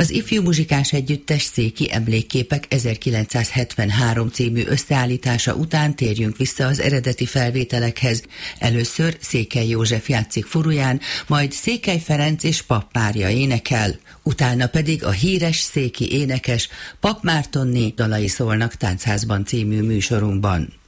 Az Ifjú Muzsikás Együttes Széki Emlékképek 1973 című összeállítása után térjünk vissza az eredeti felvételekhez. Először Székely József játszik furuján, majd Székely Ferenc és Papp Mária énekel, utána pedig a híres széki énekes Papp Mártonné dalai szólnak Táncházban című műsorunkban.